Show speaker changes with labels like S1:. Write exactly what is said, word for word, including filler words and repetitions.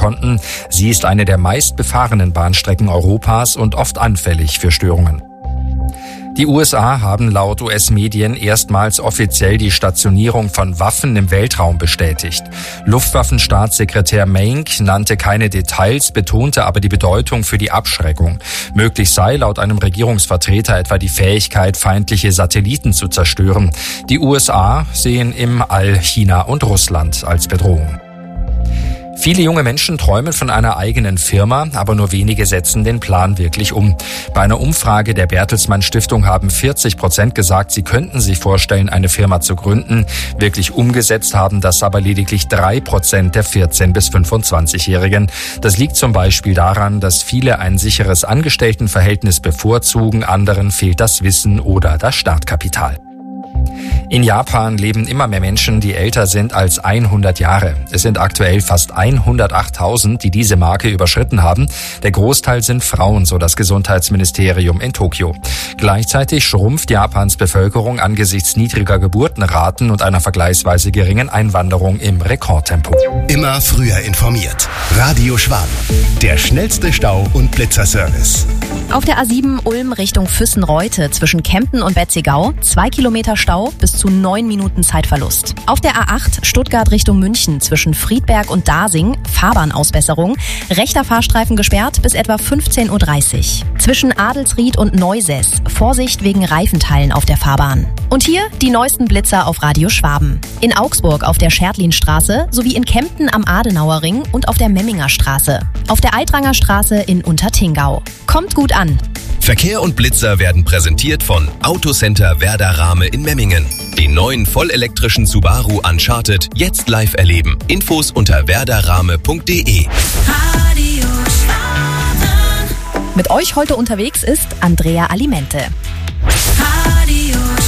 S1: konnten. Sie ist eine der meist befahrenen Bahnstrecken Europas und oft anfällig für Störungen. Die U S A haben laut U S-Medien erstmals offiziell die Stationierung von Waffen im Weltraum bestätigt. Luftwaffenstaatssekretär Maink nannte keine Details, betonte aber die Bedeutung für die Abschreckung. Möglich sei laut einem Regierungsvertreter etwa die Fähigkeit, feindliche Satelliten zu zerstören. Die U S A sehen im All China und Russland als Bedrohung. Viele junge Menschen träumen von einer eigenen Firma, aber nur wenige setzen den Plan wirklich um. Bei einer Umfrage der Bertelsmann Stiftung haben vierzig Prozent gesagt, sie könnten sich vorstellen, eine Firma zu gründen. Wirklich umgesetzt haben das aber lediglich drei Prozent der vierzehn- bis fünfundzwanzigjährigen. Das liegt zum Beispiel daran, dass viele ein sicheres Angestelltenverhältnis bevorzugen, anderen fehlt das Wissen oder das Startkapital. In Japan leben immer mehr Menschen, die älter sind als hundert Jahre. Es sind aktuell fast hundertachttausend, die diese Marke überschritten haben. Der Großteil sind Frauen, so das Gesundheitsministerium in Tokio. Gleichzeitig schrumpft Japans Bevölkerung angesichts niedriger Geburtenraten und einer vergleichsweise geringen Einwanderung im Rekordtempo.
S2: Immer früher informiert. Radio Schwaben. Der schnellste Stau- und Blitzerservice.
S3: Auf der A sieben Ulm Richtung Füssen-Reute zwischen Kempten und Betzigau zwei Kilometer Stau bis zu neun Minuten Zeitverlust. Auf der A acht Stuttgart Richtung München zwischen Friedberg und Dasing Fahrbahnausbesserung. Rechter Fahrstreifen gesperrt bis etwa fünfzehn Uhr dreißig. Zwischen Adelsried und Neusäß Vorsicht wegen Reifenteilen auf der Fahrbahn. Und hier die neuesten Blitzer auf Radio Schwaben. In Augsburg auf der Schertlinstraße sowie in Kempten am Adenauer Ring und auf der Memminger Straße. Auf der Eitranger Straße in Untertingau. Kommt gut an.
S2: Verkehr und Blitzer werden präsentiert von Autocenter Werder Rahme in Memmingen. Den neuen vollelektrischen Subaru Uncharted jetzt live erleben. Infos unter werderrahme punkt de.
S3: Radio Schwaben. Mit euch heute unterwegs ist Andrea Alimente. Radio